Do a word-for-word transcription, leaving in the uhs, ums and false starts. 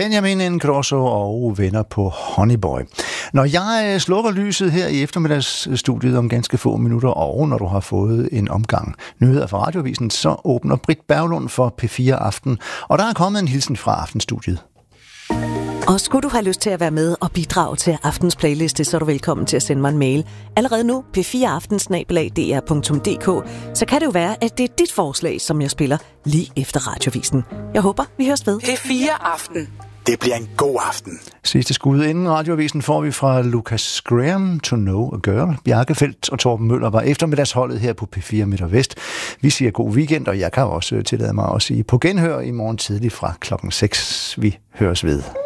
Benjamin Ingrosso og venner på Honeyboy. Når jeg slukker lyset her i eftermiddagsstudiet om ganske få minutter, og når du har fået en omgang nyheder fra Radioavisen, så åbner Britt Berglund for P fire Aften, og der er kommet en hilsen fra Aftenstudiet. Og skulle du have lyst til at være med og bidrage til aftens playliste, så er du velkommen til at sende mig en mail. Allerede nu, p fire aften snabel-a d r punktum d k, så kan det jo være, at det er dit forslag, som jeg spiller lige efter Radioavisen. Jeg håber, vi høres ved. P fire Aften. Det bliver en god aften. Sidste skud inden Radioavisen får vi fra Lucas Graham, To Know a Girl. Bjarke Feldt og Torben Møller var eftermiddagsholdet her på P fire Midt og Vest. Vi siger god weekend, og jeg kan også tillade mig at sige på genhør i morgen tidlig fra klokken seks. Vi høres ved.